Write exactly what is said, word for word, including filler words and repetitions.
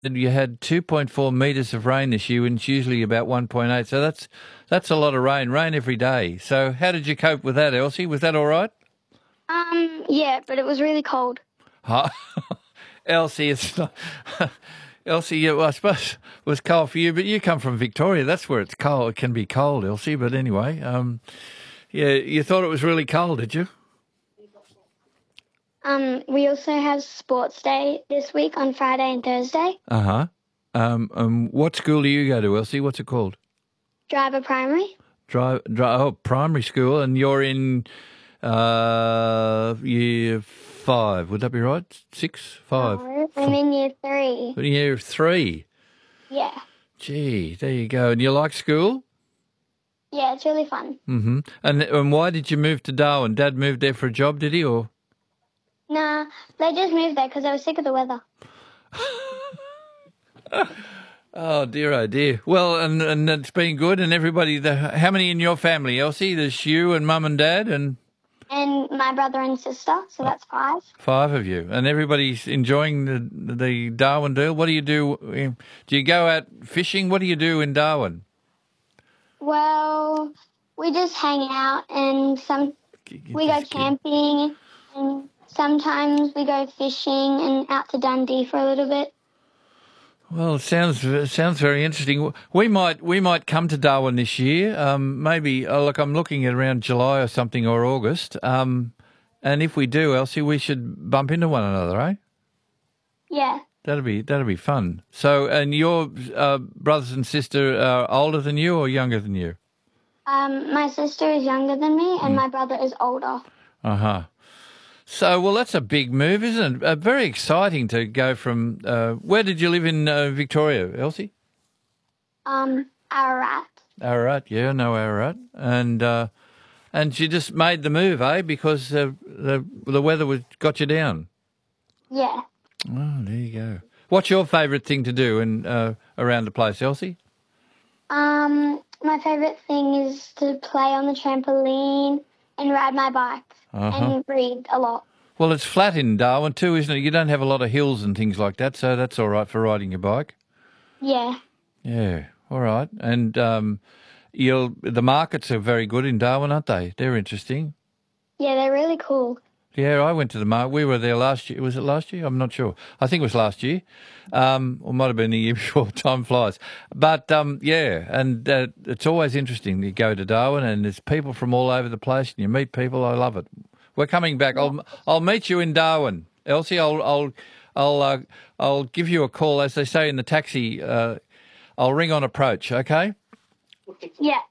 And you had two point four metres of rain this year, and it's usually about one point eight. So that's that's a lot of rain, rain every day. So how did you cope with that, Elsie? Was that all right? Um, yeah, but it was really cold. Huh? Elsie, it's not. Elsie, yeah, well, I suppose it was cold for you, but you come from Victoria. That's where it's cold. It can be cold, Elsie. But anyway, um, yeah, you thought it was really cold, did you? Um, we also have sports day this week on Friday and Thursday. Uh huh. Um, um, what school do you go to, Elsie? What's it called? Driver Primary. Drive, drive, oh, primary school, and you're in uh, year five. Would that be right? Six, five. No, I'm in year three. Year three. Yeah. Gee, there you go. And you like school? Yeah, it's really fun. Mm-hmm. And and why did you move to Darwin? Dad moved there for a job, did he, or? Nah, they just moved there because they were sick of the weather. Oh dear, oh dear. Well, and and it's been good, and everybody. The, how many in your family, Elsie? There's you and Mum and Dad, and And my brother and sister, so that's five. five of you, and everybody's enjoying the the Darwin deal. What do you do? Do you go out fishing? What do you do in Darwin? Well, we just hang out, and some we go camping, and sometimes we go fishing and out to Dundee for a little bit. Well, it sounds it sounds very interesting. We might we might come to Darwin this year. Um, maybe oh, look, I'm looking at around July or something, or August. Um, and if we do, Elsie, we should bump into one another, eh? Yeah. That'll be that'll be fun. So, and your uh, brothers and sister are older than you or younger than you? Um, my sister is younger than me, and mm. my brother is older. Uh huh. So, well, that's a big move, isn't it? Uh, very exciting to go from. Uh, where did you live in uh, Victoria, Elsie? Um, Ararat. Ararat, yeah, I know Ararat, and uh, and you just made the move, eh? Because uh, the the weather was got you down. Yeah. Oh, there you go. What's your favourite thing to do in uh, around the place, Elsie? Um, my favourite thing is to play on the trampoline and ride my bike uh-huh. and read a lot. Well, it's flat in Darwin too, isn't it? You don't have a lot of hills and things like that, so that's all right for riding your bike. Yeah. Yeah, all right. And um, you'll the markets are very good in Darwin, aren't they? They're interesting. Yeah, they're really cool. Yeah, I went to the market. We were there last year. Was it last year? I'm not sure. I think it was last year. Um, or might have been the year before. Time flies. But, um, yeah, and uh, it's always interesting. You go to Darwin and there's people from all over the place and you meet people. I love it. We're coming back. Yeah. I'll I'll meet you in Darwin. Elsie, I'll I'll I'll uh, I'll give you a call, as they say in the taxi. Uh, I'll ring on approach, okay? Yeah.